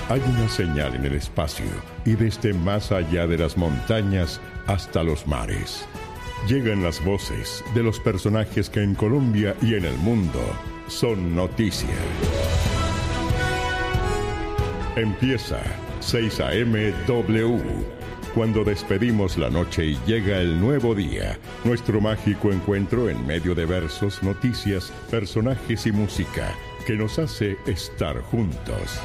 Hay una señal en el espacio y desde más allá de las montañas hasta los mares. Llegan las voces de los personajes que en Colombia y en el mundo son noticia. Empieza 6 AM W. Cuando despedimos la noche y llega el nuevo día, nuestro mágico encuentro en medio de versos, noticias, personajes y música que nos hace estar juntos.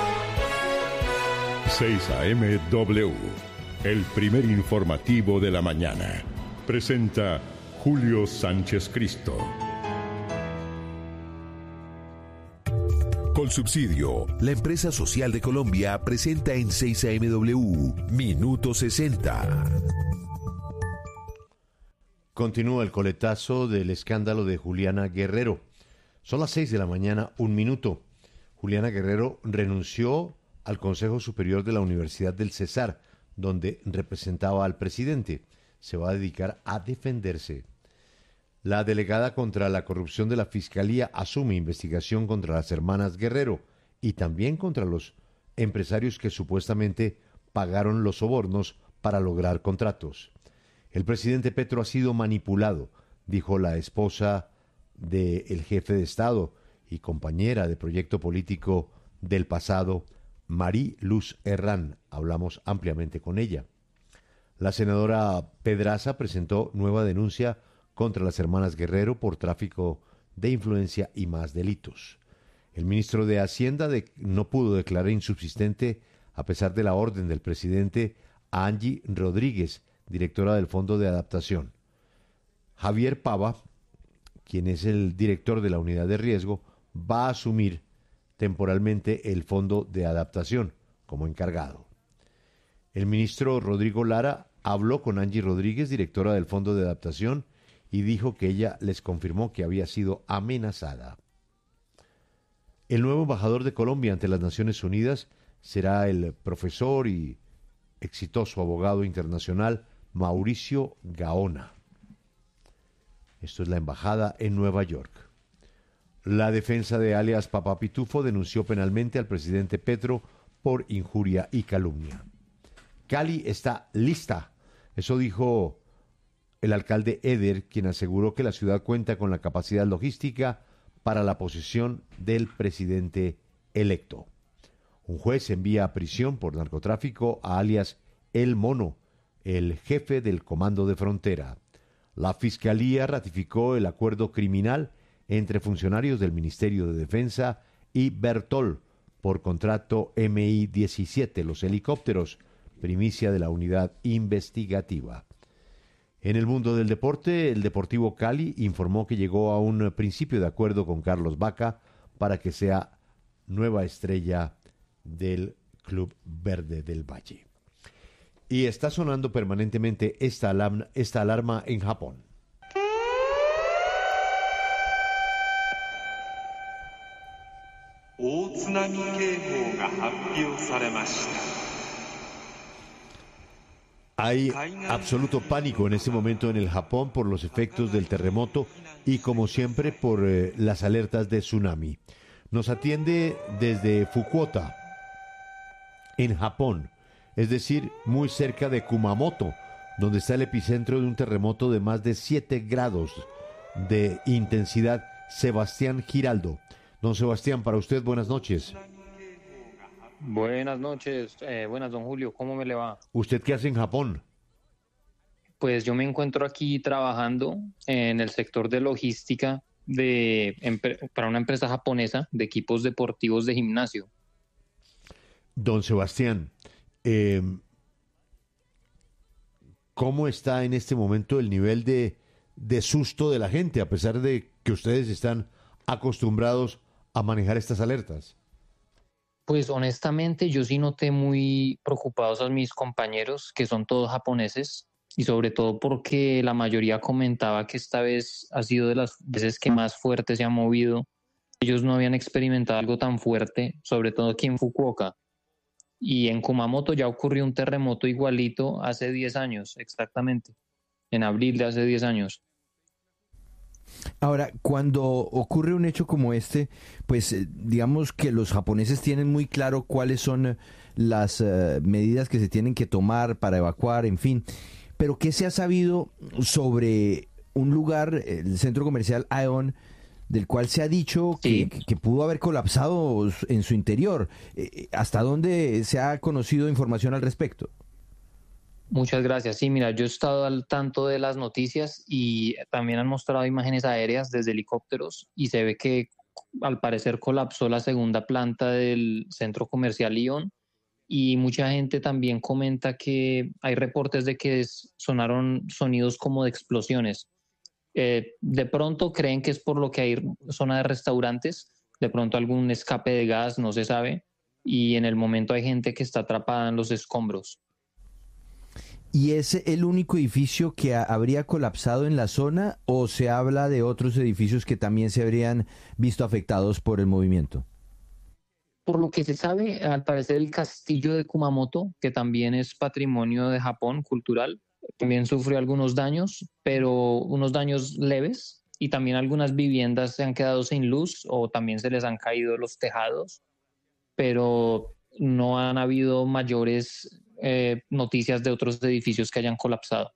6 AM W, el primer informativo de la mañana. Presenta Julio Sánchez Cristo. Colsubsidio, la empresa social de Colombia, presenta en 6 AMW, Minuto 60. Continúa el coletazo del escándalo de Juliana Guerrero. Son las 6 de la mañana, 1 minuto. Juliana Guerrero renunció al Consejo Superior de la Universidad del Cesar, donde representaba al presidente. Se va a dedicar a defenderse. La delegada contra la corrupción de la Fiscalía asume investigación contra las hermanas Guerrero y también contra los empresarios que supuestamente pagaron los sobornos para lograr contratos. El presidente Petro ha sido manipulado, dijo la esposa del jefe de Estado y compañera de proyecto político del pasado, Marí Luz Herrán. Hablamos ampliamente con ella. La senadora Pedraza presentó nueva denuncia contra las hermanas Guerrero por tráfico de influencia y más delitos. El ministro de Hacienda no pudo declarar insubsistente, a pesar de la orden del presidente, a Angie Rodríguez, directora del Fondo de Adaptación. Javier Pava, quien es el director de la unidad de riesgo, va a asumir temporalmente el Fondo de Adaptación como encargado. El ministro Rodrigo Lara habló con Angie Rodríguez, directora del Fondo de Adaptación, y dijo que ella les confirmó que había sido amenazada. El nuevo embajador de Colombia ante las Naciones Unidas será el profesor y exitoso abogado internacional Mauricio Gaona. Esto es la embajada en Nueva York. La defensa de alias Papá Pitufo denunció penalmente al presidente Petro por injuria y calumnia. Cali está lista. Eso dijo el alcalde Eder, quien aseguró que la ciudad cuenta con la capacidad logística para la posesión del presidente electo. Un juez envía a prisión por narcotráfico a alias El Mono, el jefe del Comando de Frontera. La Fiscalía ratificó el acuerdo criminal entre funcionarios del Ministerio de Defensa y Bertol por contrato MI-17, los helicópteros, primicia de la unidad investigativa. En el mundo del deporte, el Deportivo Cali informó que llegó a un principio de acuerdo con Carlos Vaca para que sea nueva estrella del Club Verde del Valle. Y está sonando permanentemente esta alarma en Japón. Hay absoluto pánico en este momento en el Japón por los efectos del terremoto y, como siempre, por las alertas de tsunami. Nos atiende desde Fukuoka, en Japón, es decir, muy cerca de Kumamoto, donde está el epicentro de un terremoto de más de 7 grados de intensidad, Sebastián Giraldo. Don Sebastián, para usted, buenas noches. Buenas noches, buenas don Julio, ¿cómo me le va? ¿Usted qué hace en Japón? Pues yo me encuentro aquí trabajando en el sector de logística para una empresa japonesa de equipos deportivos de gimnasio. Don Sebastián, ¿cómo está en este momento el nivel de susto de la gente, a pesar de que ustedes están acostumbrados a manejar estas alertas? Pues honestamente yo sí noté muy preocupados a mis compañeros, que son todos japoneses, y sobre todo porque la mayoría comentaba que esta vez ha sido de las veces que más fuerte se ha movido. Ellos no habían experimentado algo tan fuerte, sobre todo aquí en Fukuoka. Y en Kumamoto ya ocurrió un terremoto igualito hace 10 años, exactamente, en abril de hace 10 años. Ahora, cuando ocurre un hecho como este, pues digamos que los japoneses tienen muy claro cuáles son las medidas que se tienen que tomar para evacuar, en fin. Pero ¿qué se ha sabido sobre un lugar, el centro comercial Aeon, del cual se ha dicho que pudo haber colapsado en su interior? ¿Hasta dónde se ha conocido información al respecto? Muchas gracias. Sí, mira, yo he estado al tanto de las noticias y también han mostrado imágenes aéreas desde helicópteros y se ve que al parecer colapsó la segunda planta del centro comercial Ion y mucha gente también comenta que hay reportes de que sonaron sonidos como de explosiones. De pronto creen que es por lo que hay zona de restaurantes, de pronto algún escape de gas, no se sabe, y en el momento hay gente que está atrapada en los escombros. ¿Y es el único edificio que habría colapsado en la zona o se habla de otros edificios que también se habrían visto afectados por el movimiento? Por lo que se sabe, al parecer el castillo de Kumamoto, que también es patrimonio de Japón cultural, también sufrió algunos daños, pero unos daños leves, y también algunas viviendas se han quedado sin luz o también se les han caído los tejados, pero no han habido mayores noticias de otros edificios que hayan colapsado.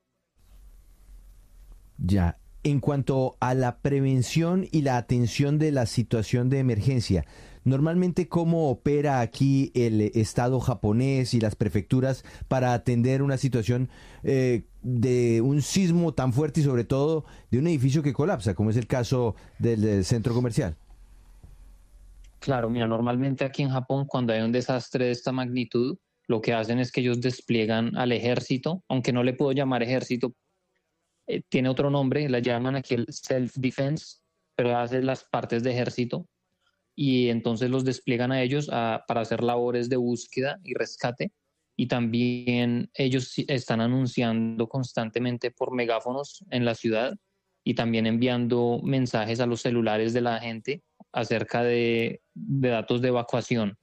Ya. En cuanto a la prevención y la atención de la situación de emergencia, normalmente, ¿cómo opera aquí el Estado japonés y las prefecturas para atender una situación de un sismo tan fuerte y sobre todo de un edificio que colapsa, como es el caso del centro comercial? Claro, mira, normalmente aquí en Japón cuando hay un desastre de esta magnitud, lo que hacen es que ellos despliegan al ejército, aunque no le puedo llamar ejército, tiene otro nombre, la llaman aquí el self-defense, pero hace las partes de ejército y entonces los despliegan a ellos para hacer labores de búsqueda y rescate y también ellos están anunciando constantemente por megáfonos en la ciudad y también enviando mensajes a los celulares de la gente acerca de datos de evacuación.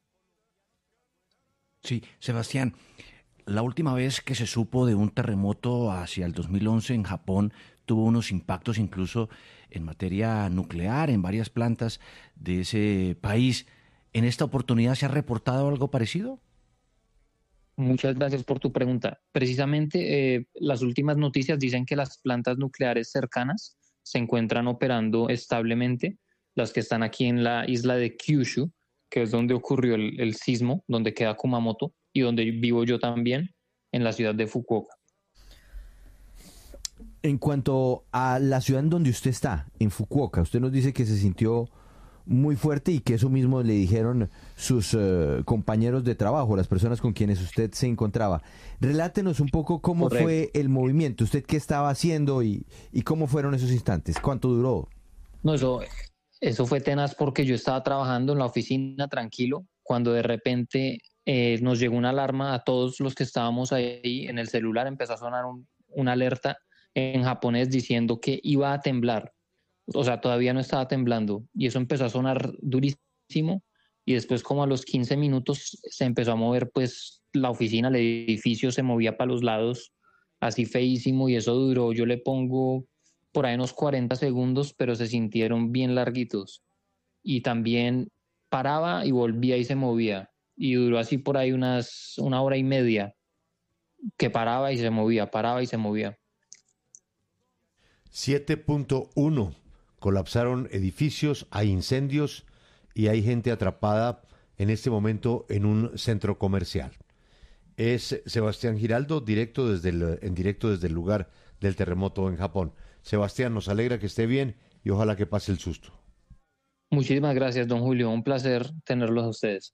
Sí, Sebastián, la última vez que se supo de un terremoto hacia el 2011 en Japón tuvo unos impactos incluso en materia nuclear en varias plantas de ese país. ¿En esta oportunidad se ha reportado algo parecido? Muchas gracias por tu pregunta. Precisamente las últimas noticias dicen que las plantas nucleares cercanas se encuentran operando establemente, las que están aquí en la isla de Kyushu, que es donde ocurrió el sismo, donde queda Kumamoto y donde vivo yo también, en la ciudad de Fukuoka. En cuanto a la ciudad en donde usted está, en Fukuoka, usted nos dice que se sintió muy fuerte y que eso mismo le dijeron sus compañeros de trabajo, las personas con quienes usted se encontraba. Relátenos un poco cómo Correcto. fue el movimiento, usted qué estaba haciendo y cómo fueron esos instantes, cuánto duró. No, eso fue tenaz porque yo estaba trabajando en la oficina tranquilo, cuando de repente nos llegó una alarma a todos los que estábamos ahí en el celular, empezó a sonar una alerta en japonés diciendo que iba a temblar. O sea, todavía no estaba temblando y eso empezó a sonar durísimo y después como a los 15 minutos se empezó a mover pues la oficina, el edificio se movía para los lados así feísimo y eso duró, yo le pongo por ahí unos 40 segundos, pero se sintieron bien larguitos y también paraba y volvía y se movía y duró así por ahí una hora y media que paraba y se movía, paraba y se movía. 7.1. Colapsaron edificios, hay incendios y hay gente atrapada en este momento en un centro comercial. Es Sebastián Giraldo, en directo desde el lugar del terremoto en Japón. Sebastián, nos alegra que esté bien y ojalá que pase el susto. Muchísimas gracias, don Julio. Un placer tenerlos a ustedes.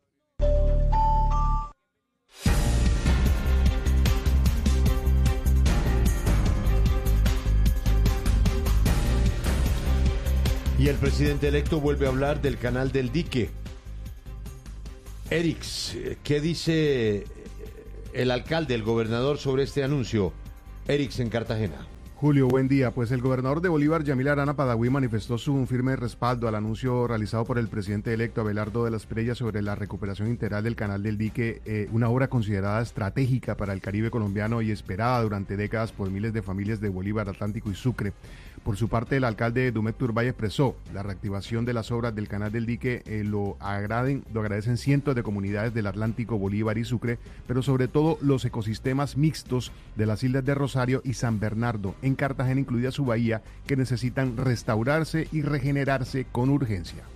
Y el presidente electo vuelve a hablar del canal del dique. Erix, ¿qué dice el alcalde, el gobernador sobre este anuncio? Erix en Cartagena. Julio, buen día. Pues el gobernador de Bolívar, Yamil Arana Padaví, manifestó su firme respaldo al anuncio realizado por el presidente electo Abelardo de las Preyas sobre la recuperación integral del Canal del Dique, una obra considerada estratégica para el Caribe colombiano y esperada durante décadas por miles de familias de Bolívar, Atlántico y Sucre. Por su parte, el alcalde Dumet Turbay expresó la reactivación de las obras del Canal del Dique, lo agradecen cientos de comunidades del Atlántico, Bolívar y Sucre, pero sobre todo los ecosistemas mixtos de las islas de Rosario y San Bernardo, en Cartagena, incluida su bahía, que necesitan restaurarse y regenerarse con urgencia.